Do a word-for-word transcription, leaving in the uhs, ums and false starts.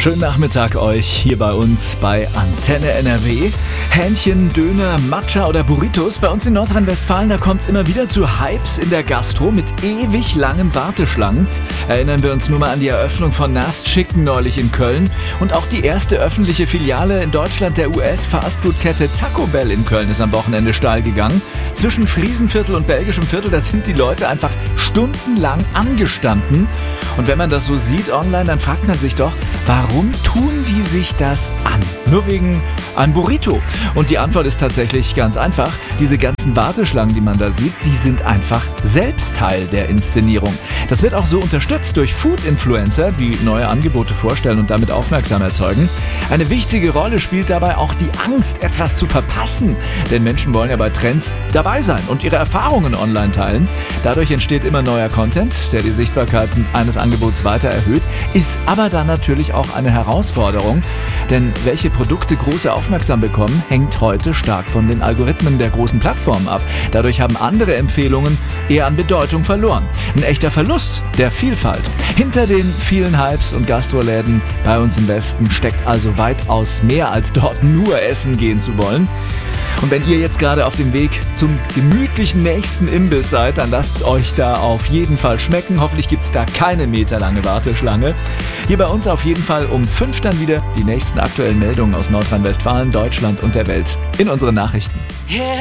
Schönen Nachmittag euch hier bei uns bei Antenne N R W. Hähnchen, Döner, Matcha oder Burritos. Bei uns in Nordrhein-Westfalen, da kommt es immer wieder zu Hypes in der Gastro mit ewig langen Warteschlangen. Erinnern wir uns nur mal an die Eröffnung von Nast Chicken neulich in Köln. Und auch die erste öffentliche Filiale in Deutschland der U S-Fastfood-Kette Taco Bell in Köln ist am Wochenende steil gegangen. Zwischen Friesenviertel und Belgischem Viertel, da sind die Leute einfach stundenlang angestanden. Und wenn man das so sieht online, dann fragt man sich doch, warum tun die sich das an? Nur wegen einem Burrito. Und die Antwort ist tatsächlich ganz einfach. Diese ganzen Warteschlangen, die man da sieht, die sind einfach selbst Teil der Inszenierung. Das wird auch so unterstützt durch Food-Influencer, die neue Angebote vorstellen und damit aufmerksam erzeugen. Eine wichtige Rolle spielt dabei auch die Angst, etwas zu verpassen. Denn Menschen wollen ja bei Trends dabei sein und ihre Erfahrungen online teilen. Dadurch entsteht immer neuer Content, der die Sichtbarkeit eines Angebots weiter erhöht, ist aber dann natürlich auch eine Herausforderung. Denn welche Produkte große Aufmerksamkeit bekommen, hängt heute stark von den Algorithmen der großen Plattformen ab. Dadurch haben andere Empfehlungen eher an Bedeutung verloren. Ein echter Verlust der Vielfalt. Hinter den vielen Hypes und Gastroläden bei uns im Westen steckt also weitaus mehr, als dort nur essen gehen zu wollen. Und wenn ihr jetzt gerade auf dem Weg zum gemütlichen nächsten Imbiss seid, dann lasst es euch da auf jeden Fall schmecken. Hoffentlich gibt es da keine meterlange Warteschlange. Hier bei uns auf jeden Fall um fünf dann wieder die nächsten aktuellen Meldungen aus Nordrhein-Westfalen, Deutschland und der Welt in unseren Nachrichten. Yeah.